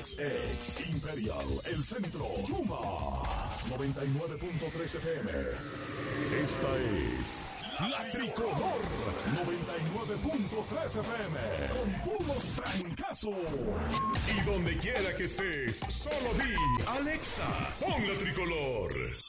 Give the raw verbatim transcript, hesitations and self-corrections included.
Ex, ex, Imperial, El Centro, Chuma, noventa y nueve punto tres F M. Esta es La Tricolor, noventa y nueve punto tres F M, con puros trancazos. Y donde quiera que estés, solo di, Alexa, pon La Tricolor.